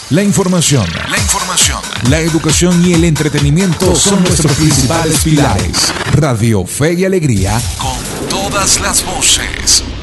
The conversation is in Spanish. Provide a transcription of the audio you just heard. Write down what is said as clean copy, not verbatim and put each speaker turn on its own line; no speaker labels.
La información, la educación y el entretenimiento son nuestros principales pilares. Radio Fe y Alegría, con todas las voces.